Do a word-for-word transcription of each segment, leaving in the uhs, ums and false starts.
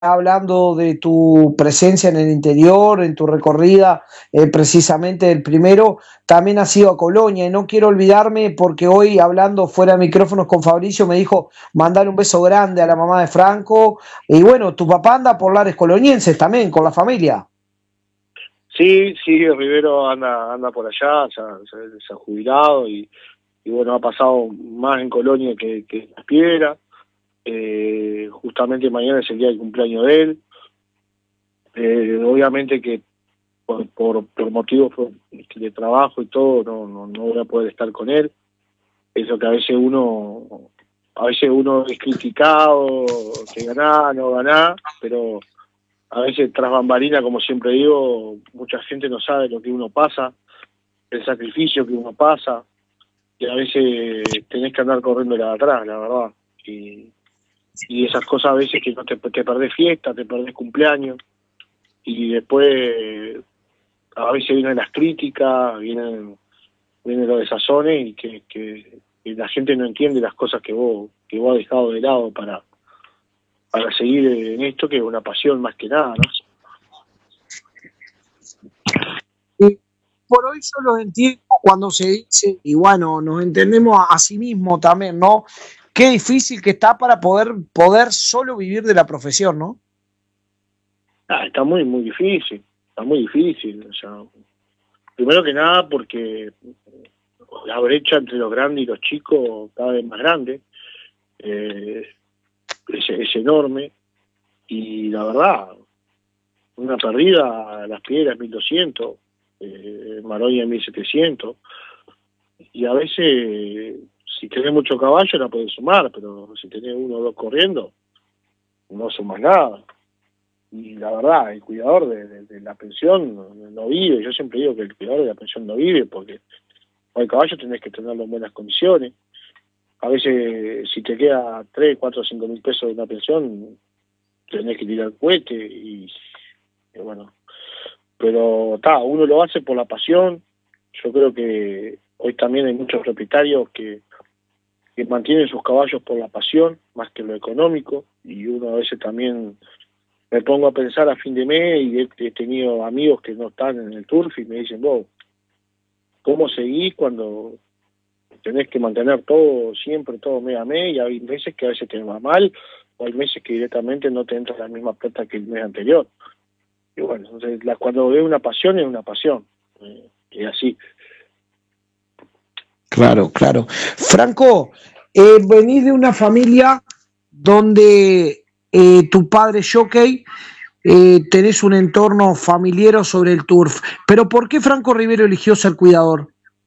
hablando de tu presencia en el interior, en tu recorrida, eh, precisamente el primero, también has ido a Colonia y no quiero olvidarme porque hoy hablando fuera de micrófonos con Fabricio me dijo mandar un beso grande a la mamá de Franco y bueno, tu papá anda por lares colonienses también con la familia. Sí, sí, Rivero anda anda por allá, ya, ya se ha jubilado y, y bueno, ha pasado más en Colonia que, que en Las Piedras. Eh, justamente mañana es el día del cumpleaños de él. Eh, obviamente que por, por, por motivos de trabajo y todo no, no, no voy a poder estar con él. Eso que a veces uno a veces uno es criticado, que ganá, no ganá, pero a veces tras bambalina, como siempre digo, mucha gente no sabe lo que uno pasa, el sacrificio que uno pasa, y a veces tenés que andar corriendo de atrás, la verdad. Y, y esas cosas a veces que no te, te perdés fiesta, te perdés cumpleaños, y después a veces vienen las críticas, vienen, vienen los desazones, y que, que, que la gente no entiende las cosas que vos, que vos has dejado de lado para, para seguir en esto, que es una pasión más que nada, ¿no? Y por hoy yo los entiendo cuando se dice, y bueno, nos entendemos a, a sí mismo también, ¿no? Qué difícil que está para poder, poder solo vivir de la profesión, ¿no? Ah, está muy, muy difícil, está muy difícil, o sea, primero que nada porque la brecha entre los grandes y los chicos cada vez más grande, eh, es, es enorme, y la verdad, una perdida a Las Piedras mil doscientos, eh, Maroña mil setecientos, y a veces si tenés mucho caballo la podés sumar, pero si tenés uno o dos corriendo, no sumas nada. Y la verdad, el cuidador de, de, de la pensión no, no vive. Yo siempre digo que el cuidador de la pensión no vive, porque al caballo tenés que tenerlo en buenas condiciones. A veces si te queda tres, cuatro, cinco mil pesos de una pensión, tenés que tirar cohete y, y bueno, pero está, uno lo hace por la pasión. Yo creo que hoy también hay muchos propietarios que, que mantienen sus caballos por la pasión más que lo económico, y uno a veces también me pongo a pensar a fin de mes, y he, he tenido amigos que no están en el turf y me dicen, vos, ¿cómo seguís cuando tenés que mantener todo siempre, todo mes a mes, y hay meses que a veces te va mal, o hay meses que directamente no te entra la misma plata que el mes anterior? Y bueno, entonces, la, cuando es una pasión, es una pasión, eh, y así. Claro, claro. Franco, eh, venís de una familia donde eh, tu padre es jockey, eh, tenés un entorno familiar sobre el turf, pero ¿por qué Franco Rivero eligió ser cuidador?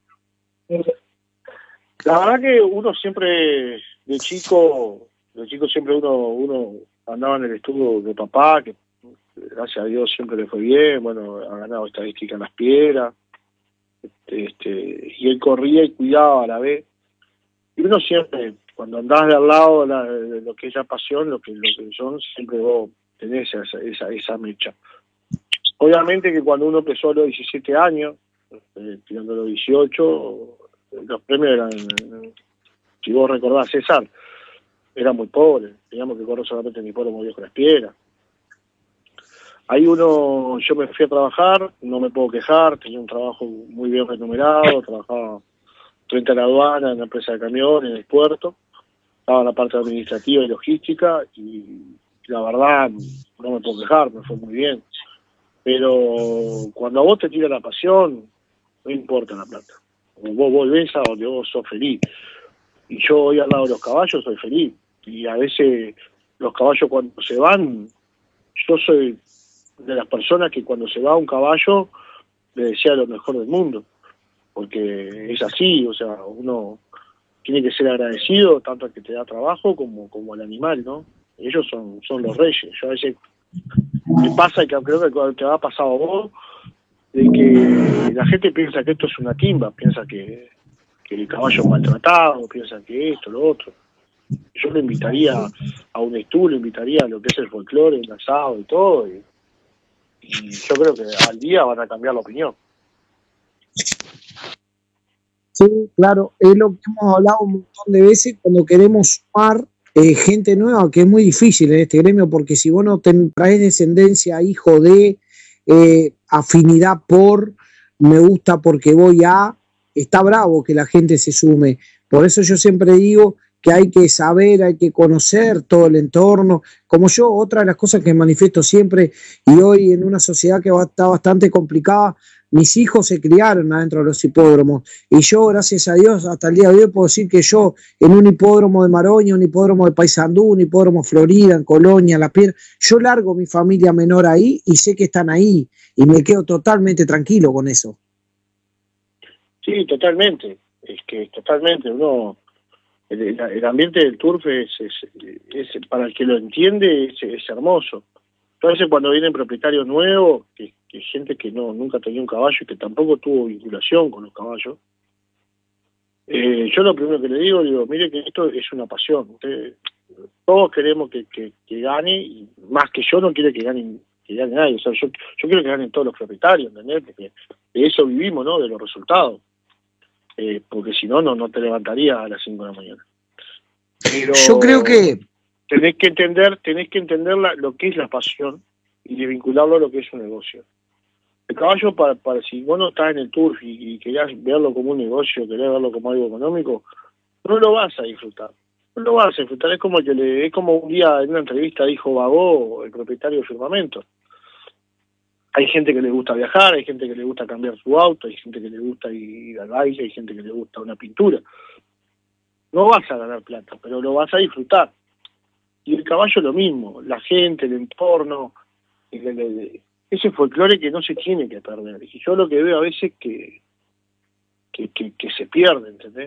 La verdad que uno siempre, de chico, de chico siempre uno, uno andaba en el estudio de papá, que gracias a Dios siempre le fue bien, bueno, ha ganado estadística en Las Piedras, este, este, y él corría y cuidaba a la vez. Y uno siempre, cuando andás de al lado de, la, de lo que es la pasión, lo que, lo que son, siempre vos tenés esa, esa, esa mecha. Obviamente que cuando uno empezó a los diecisiete años, eh, tirando a los dieciocho, los premios eran, si vos recordás, César, era muy pobre, teníamos que correr solamente en mi pueblo muy viejo Las Piedras. Ahí uno, yo me fui a trabajar, no me puedo quejar, tenía un trabajo muy bien remunerado, trabajaba frente a la aduana, en la empresa de camiones, en el puerto, estaba en la parte administrativa y logística, y la verdad no me puedo quejar, me fue muy bien. Pero cuando a vos te tira la pasión, no importa la plata. Vos volvés a donde vos sos feliz. Y yo hoy al lado de los caballos soy feliz. Y a veces los caballos cuando se van, yo soy de las personas que cuando se va un caballo le desea lo mejor del mundo. Porque es así, o sea, uno tiene que ser agradecido tanto al que te da trabajo como, como al animal, ¿no? Ellos son, son los reyes. Yo a veces me pasa, y que creo que te ha pasado a vos, de que la gente piensa que esto es una timba, piensa que, que el caballo es maltratado, piensa que esto, lo otro. Yo le invitaría a un estudio, le invitaría a lo que es el folclore, el asado y todo, y, y yo creo que al día van a cambiar la opinión. Sí, claro, es lo que hemos hablado un montón de veces cuando queremos sumar eh, gente nueva, que es muy difícil en este gremio, porque si vos no te traes descendencia, hijo de, eh, afinidad por, me gusta porque voy a, está bravo que la gente se sume. Por eso yo siempre digo que hay que saber, hay que conocer todo el entorno. Como yo, otra de las cosas que manifiesto siempre, y hoy en una sociedad que va, está bastante complicada, mis hijos se criaron adentro de los hipódromos, y yo, gracias a Dios, hasta el día de hoy puedo decir que yo, en un hipódromo de Maroña, un hipódromo de Paysandú, un hipódromo Florida, en Colonia, en La Piedra, yo largo mi familia menor ahí y sé que están ahí, y me quedo totalmente tranquilo con eso. Sí, totalmente. Es que totalmente, uno, el, el ambiente del turf es, es, es, para el que lo entiende, es, es hermoso. A veces cuando vienen propietarios nuevos, que, que gente que no nunca tenía un caballo y que tampoco tuvo vinculación con los caballos, eh, yo lo primero que le digo, digo, mire que esto es una pasión. Usted, todos queremos que, que, que gane, y más que yo no quiero que gane, que gane nadie. O sea, yo, yo quiero que ganen todos los propietarios, ¿entendés? Porque de eso vivimos, ¿no? De los resultados. Eh, porque si no, no, no te levantarías a las cinco de la mañana. Pero Yo creo que tenés que entender, tenés que entender la, lo que es la pasión y de vincularlo a lo que es un negocio. El caballo, para, para si vos no estás en el turf y, y querés verlo como un negocio, querés verlo como algo económico, no lo vas a disfrutar. No lo vas a disfrutar. Es como que le, es como un día en una entrevista dijo Bagó, el propietario de Firmamento. Hay gente que le gusta viajar, hay gente que le gusta cambiar su auto, hay gente que le gusta ir al baile, hay gente que le gusta una pintura. No vas a ganar plata, pero lo vas a disfrutar. Y el caballo lo mismo, la gente, el entorno, el, el, el, ese folclore que no se tiene que perder. Y yo lo que veo a veces que, que, que, que se pierde, ¿entendés?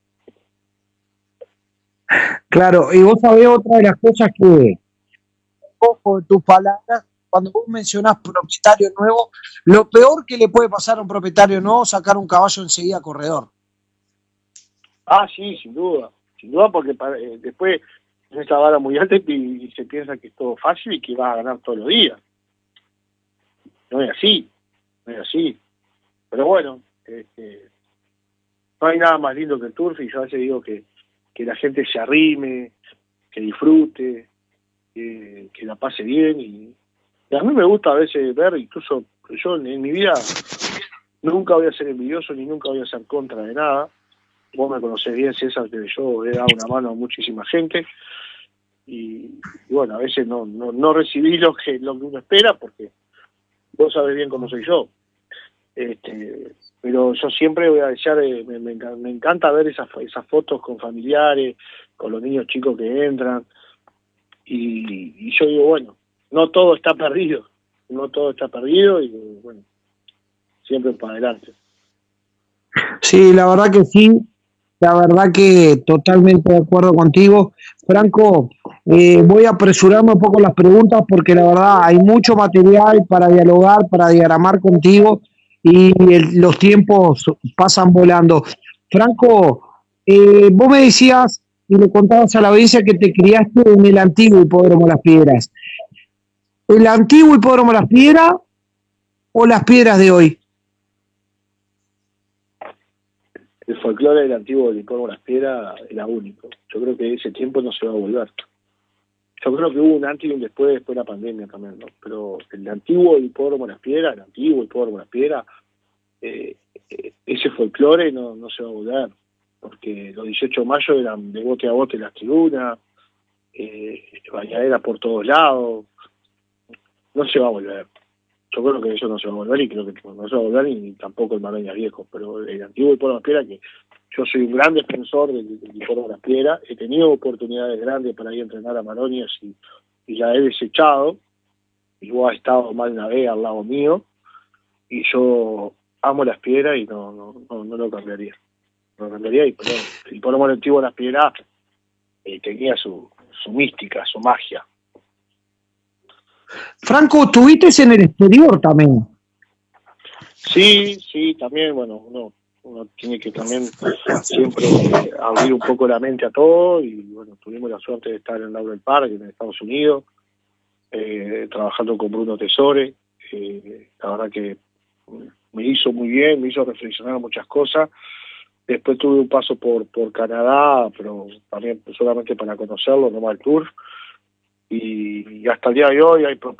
claro, y vos sabés otra de las cosas que, ojo de tus palabras, cuando vos mencionás propietario nuevo, lo peor que le puede pasar a un propietario nuevo es sacar un caballo enseguida corredor. Ah, sí, sin duda, sin duda, porque para, eh, después es esta vara muy alta y, y se piensa que es todo fácil y que vas a ganar todos los días. No es así, no es así. Pero bueno, este, no hay nada más lindo que el turf, y yo a veces digo que, que la gente se arrime, que disfrute, que, que la pase bien, y, y a mí me gusta a veces ver, incluso yo en, en mi vida nunca voy a ser envidioso ni nunca voy a ser contra de nada. Vos me conocés bien, César, que yo he dado una mano a muchísima gente, y, y bueno, a veces no, no, no recibí lo que, lo que uno espera, porque vos sabés bien cómo soy yo. Este, pero yo siempre voy a desear, eh, me, me, me encanta ver esas, esas fotos con familiares, con los niños chicos que entran, y, y yo digo, bueno, no todo está perdido, no todo está perdido, y bueno, siempre para adelante. Sí, la verdad que sí, la verdad que totalmente de acuerdo contigo. Franco, eh, voy a apresurarme un poco las preguntas porque la verdad hay mucho material para dialogar, para diagramar contigo, y el, los tiempos pasan volando. Franco, eh, vos me decías y le contabas a la audiencia que te criaste en el antiguo hipódromo Las Piedras. ¿El antiguo hipódromo Las Piedras o Las Piedras de hoy? El folclore del antiguo del hipódromo Las Piedras era único. Yo creo que ese tiempo no se va a volver. Yo creo que hubo un antes y un después, después de la pandemia también, ¿no? Pero el antiguo hipódromo Las Piedras, el antiguo hipódromo Las Piedras, eh, eh, ese folclore no, no se va a volver, porque los dieciocho de mayo eran de bote a bote las tribunas, eh, bailadera por todos lados, no se va a volver. Yo creo que eso no se va a volver, y creo que no se va a volver, ni tampoco el Maroñas viejo, pero el antiguo hipódromo Las Piedras, que yo soy un gran defensor del, del hipódromo Las Piedras, he tenido oportunidades grandes para ir a entrenar a Maroñas y, y la he desechado, y vos has estado mal una vez al lado mío, y yo amo Las Piedras y no, no, no, no lo cambiaría. No lo cambiaría, y perdón, el hipódromo antiguo Las Piedras eh, tenía su, su mística, su magia. Franco, estuviste en el exterior también. Sí, sí, también, bueno, uno, uno tiene que también siempre eh, abrir un poco la mente a todo, y bueno, tuvimos la suerte de estar en Laurel Park, en Estados Unidos, eh, trabajando con Bruno Tesore. Eh, la verdad que me hizo muy bien, me hizo reflexionar muchas cosas, Después tuve un paso por, por Canadá, pero también solamente para conocerlo, no más el tour. Y, y hasta el día de hoy hay